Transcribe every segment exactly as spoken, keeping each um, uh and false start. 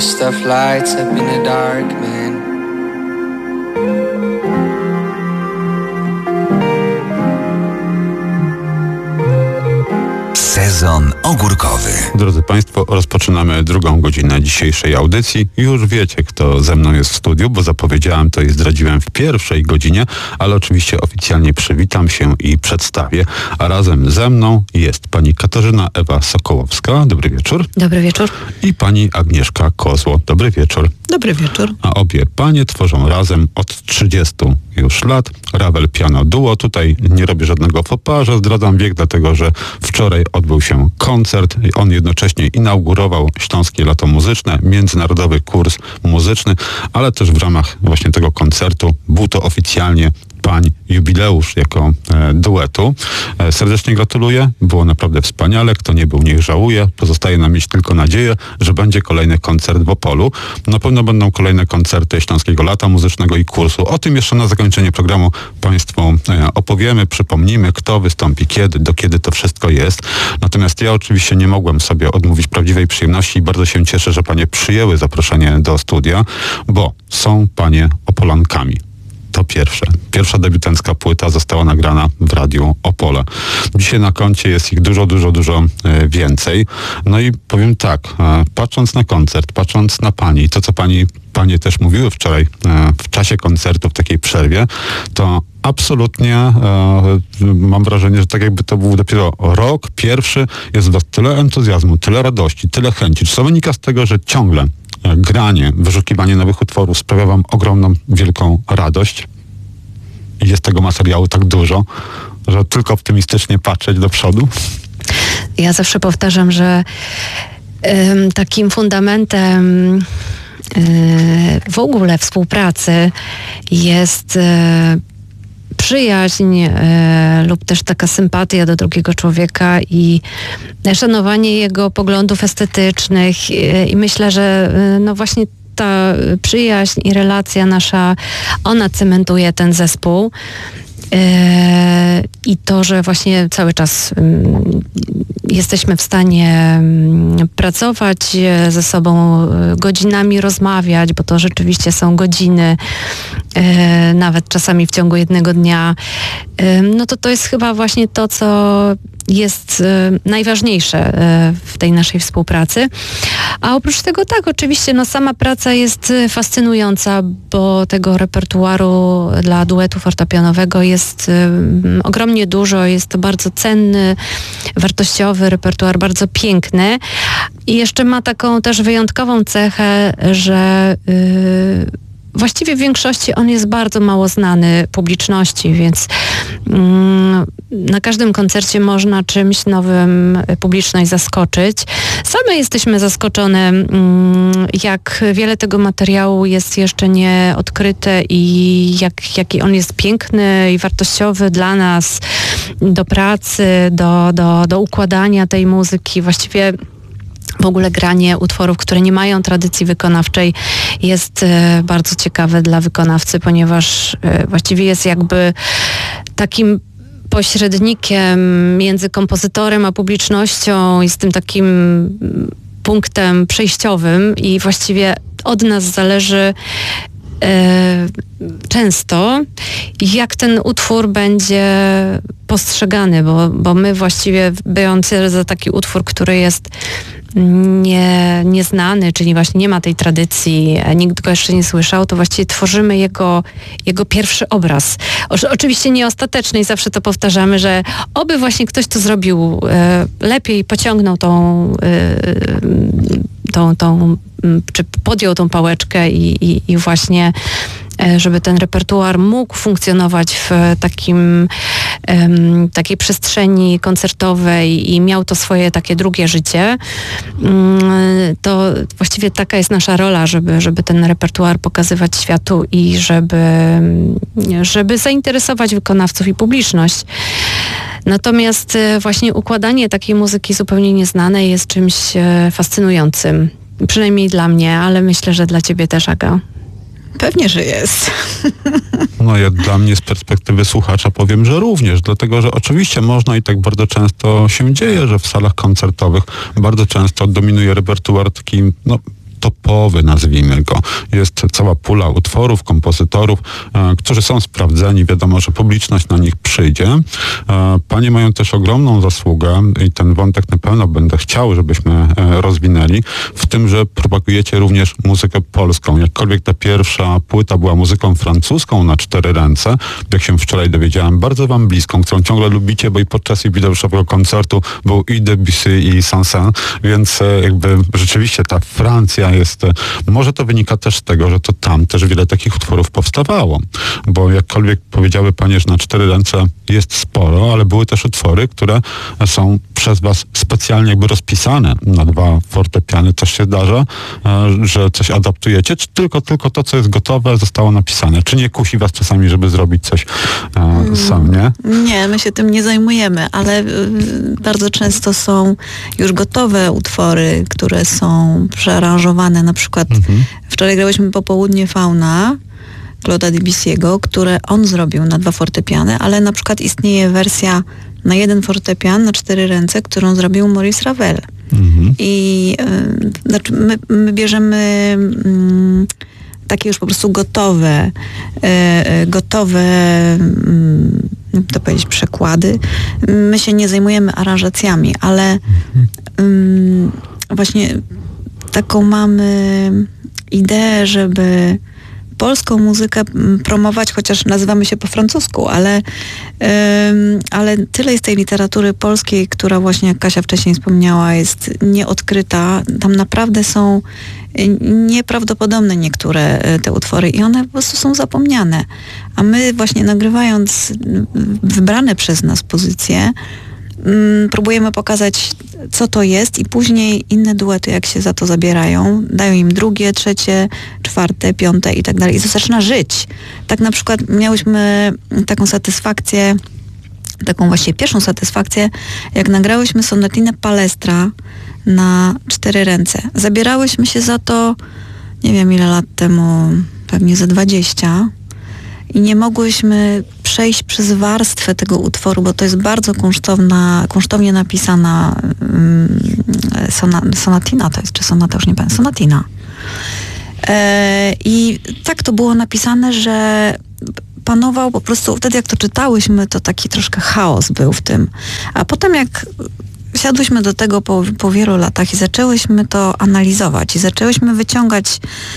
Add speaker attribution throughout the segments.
Speaker 1: stuff lights up in the dark, man.
Speaker 2: Sezon ogórkowy.
Speaker 3: Drodzy Państwo, rozpoczynamy drugą godzinę dzisiejszej audycji. Już wiecie, kto ze mną jest w studiu, bo zapowiedziałem to i zdradziłem w pierwszej godzinie, ale oczywiście oficjalnie przywitam się i przedstawię. A razem ze mną jest pani Katarzyna Ewa Sokołowska. Dobry wieczór.
Speaker 4: Dobry wieczór.
Speaker 3: I pani Agnieszka Kozło. Dobry wieczór.
Speaker 4: Dobry wieczór.
Speaker 3: A obie panie tworzą razem od trzydziestu już lat Ravel Piano Duo. Tutaj nie robię żadnego faux pas, że zdradzam wiek, dlatego że wczoraj odbył się koncert. On jednocześnie inaugurował Śląskie Lato Muzyczne, międzynarodowy kurs muzyczny, ale też w ramach właśnie tego koncertu był to oficjalnie pań jubileusz jako e, duetu. E, serdecznie gratuluję. Było naprawdę wspaniale. Kto nie był, niech żałuje. Pozostaje nam mieć tylko nadzieję, że będzie kolejny koncert w Opolu. Na pewno będą kolejne koncerty Śląskiego Lata Muzycznego i kursu. O tym jeszcze na zakończenie programu Państwu e, opowiemy, przypomnimy, kto wystąpi kiedy, do kiedy to wszystko jest. Natomiast ja oczywiście nie mogłem sobie odmówić prawdziwej przyjemności i bardzo się cieszę, że panie przyjęły zaproszenie do studia, bo są panie Opolankami. To pierwsze. Pierwsza debiutancka płyta została nagrana w Radiu Opole. Dzisiaj na koncie jest ich dużo, dużo, dużo e, więcej. No i powiem tak, e, patrząc na koncert, patrząc na pani, to co pani, panie też mówiły wczoraj e, w czasie koncertu, w takiej przerwie, to absolutnie e, mam wrażenie, że tak jakby to był dopiero rok pierwszy, jest w was tyle entuzjazmu, tyle radości, tyle chęci. Czy to wynika z tego, że ciągle granie, wyszukiwanie nowych utworów sprawia wam ogromną, wielką radość i jest tego materiału tak dużo, że tylko optymistycznie patrzeć do przodu?
Speaker 4: Ja zawsze powtarzam, że y, takim fundamentem y, w ogóle współpracy jest y, przyjaźń e, lub też taka sympatia do drugiego człowieka i szanowanie jego poglądów estetycznych e, i myślę, że e, no właśnie ta przyjaźń i relacja nasza, ona cementuje ten zespół. I to, że właśnie cały czas jesteśmy w stanie pracować ze sobą, godzinami rozmawiać, bo to rzeczywiście są godziny, nawet czasami w ciągu jednego dnia, no to to jest chyba właśnie to, co jest najważniejsze w tej naszej współpracy. A oprócz tego tak, oczywiście no sama praca jest fascynująca, bo tego repertuaru dla duetu fortepianowego jest ogromnie dużo, jest to bardzo cenny, wartościowy repertuar, bardzo piękny i jeszcze ma taką też wyjątkową cechę, że yy, właściwie w większości on jest bardzo mało znany publiczności, więc mm, na każdym koncercie można czymś nowym publiczność zaskoczyć. Same jesteśmy zaskoczone, mm, jak wiele tego materiału jest jeszcze nieodkryte i jak, jaki on jest piękny i wartościowy dla nas, do pracy, do, do, do układania tej muzyki. Właściwie w ogóle granie utworów, które nie mają tradycji wykonawczej jest e, bardzo ciekawe dla wykonawcy, ponieważ e, właściwie jest jakby takim pośrednikiem między kompozytorem a publicznością, jest tym takim punktem przejściowym i właściwie od nas zależy e, często, jak ten utwór będzie postrzegany, bo, bo my właściwie, biorąc za taki utwór, który jest nie, nieznany, czyli właśnie nie ma tej tradycji, nikt go jeszcze nie słyszał, to właściwie tworzymy jego, jego pierwszy obraz. O, oczywiście nie ostateczny i zawsze to powtarzamy, że oby właśnie ktoś to zrobił e, lepiej, pociągnął tą, e, tą, tą czy podjął tą pałeczkę i, i, i właśnie żeby ten repertuar mógł funkcjonować w takim, um, takiej przestrzeni koncertowej i miał to swoje takie drugie życie, um, to właściwie taka jest nasza rola, żeby, żeby ten repertuar pokazywać światu i żeby, żeby zainteresować wykonawców i publiczność. Natomiast właśnie układanie takiej muzyki zupełnie nieznanej jest czymś fascynującym. Przynajmniej dla mnie, ale myślę, że dla ciebie też, Aga.
Speaker 5: Pewnie, że jest.
Speaker 3: No ja dla mnie z perspektywy słuchacza powiem, że również, dlatego że oczywiście można i tak bardzo często się dzieje, że w salach koncertowych bardzo często dominuje repertuar taki, no topowy, nazwijmy go. Jest cała pula utworów, kompozytorów, e, którzy są sprawdzeni. Wiadomo, że publiczność na nich przyjdzie. E, panie mają też ogromną zasługę i ten wątek na pewno będę chciał, żebyśmy e, rozwinęli, w tym, że propagujecie również muzykę polską. Jakkolwiek ta pierwsza płyta była muzyką francuską na cztery ręce, jak się wczoraj dowiedziałem, bardzo wam bliską, którą ciągle lubicie, bo i podczas jubileuszowego koncertu był i Debussy i Saint-Saëns, więc e, jakby rzeczywiście ta Francja jest, e, może to wynika też z tego, że to tam też wiele takich utworów powstawało, bo jakkolwiek powiedziały panie, że na cztery ręce jest sporo, ale były też utwory, które są przez was specjalnie jakby rozpisane na dwa fortepiany. Też się zdarza, e, że coś adaptujecie, czy tylko, tylko to, co jest gotowe, zostało napisane? Czy nie kusi was czasami, żeby zrobić coś e, sam, nie?
Speaker 5: Nie, my się tym nie zajmujemy, ale y, bardzo często są już gotowe utwory, które są przearanżowane. Na przykład mhm. wczoraj grałyśmy Popołudnie Fauna Claude'a Debussy'ego, które on zrobił na dwa fortepiany, ale na przykład istnieje wersja na jeden fortepian, na cztery ręce, którą zrobił Maurice Ravel. Mhm. I y, znaczy my, my bierzemy y, takie już po prostu gotowe, y, gotowe y, to powiedzieć przekłady. My się nie zajmujemy aranżacjami, ale y, właśnie taką mamy ideę, żeby polską muzykę promować, chociaż nazywamy się po francusku, ale, ym, ale tyle jest tej literatury polskiej, która właśnie, jak Kasia wcześniej wspomniała, jest nieodkryta. Tam naprawdę są nieprawdopodobne niektóre te utwory i one po prostu są zapomniane. A my właśnie nagrywając wybrane przez nas pozycje, próbujemy pokazać, co to jest i później inne duety, jak się za to zabierają, dają im drugie, trzecie, czwarte, piąte i tak dalej. I to zaczyna żyć. Tak na przykład miałyśmy taką satysfakcję, taką właśnie pierwszą satysfakcję, jak nagrałyśmy sonatinę Palestra na cztery ręce. Zabierałyśmy się za to, nie wiem ile lat temu, pewnie ze dwadzieścia. I nie mogłyśmy przejść przez warstwę tego utworu, bo to jest bardzo kunsztowna, kunsztownie napisana um, sona, sonatina to jest, czy sonata, już nie pamiętam, sonatina. E, I tak to było napisane, że panował po prostu, wtedy jak to czytałyśmy, to taki troszkę chaos był w tym. A potem jak siadłyśmy do tego po, po wielu latach i zaczęłyśmy to analizować i zaczęłyśmy wyciągać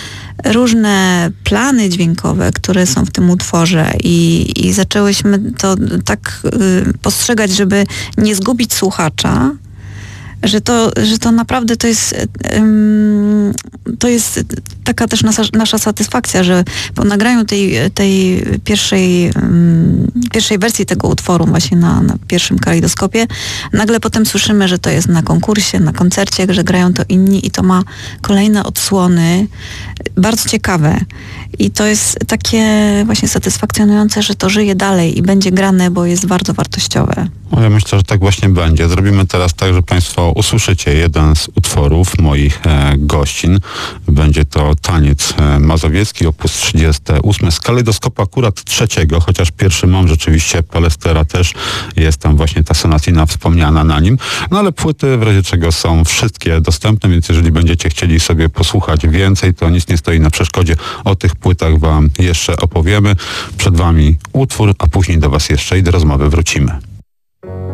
Speaker 5: różne plany dźwiękowe, które są w tym utworze i, i zaczęłyśmy to tak y, postrzegać, żeby nie zgubić słuchacza, że to, że to naprawdę to jest ym, to jest taka też nasza, nasza satysfakcja, że po nagraniu tej, tej pierwszej, ym, pierwszej wersji tego utworu właśnie na, na pierwszym kalejdoskopie, nagle potem słyszymy, że to jest na konkursie, na koncercie, że grają to inni i to ma kolejne odsłony, bardzo ciekawe. I to jest takie właśnie satysfakcjonujące, że to żyje dalej i będzie grane, bo jest bardzo wartościowe.
Speaker 3: No ja myślę, że tak właśnie będzie. Zrobimy teraz tak, że Państwo usłyszycie jeden z utworów moich e, gościn. Będzie to Taniec e, Mazowiecki, opus trzydziesty ósmy z kalejdoskopu akurat trzeciego, chociaż pierwszy mam rzeczywiście Palestera też. Jest tam właśnie ta sonatina wspomniana na nim. No ale płyty w razie czego są wszystkie dostępne, więc jeżeli będziecie chcieli sobie posłuchać więcej, to nic nie stoi na przeszkodzie. O tych płytach wam jeszcze opowiemy. Przed wami utwór, a później do was jeszcze i do rozmowy wrócimy.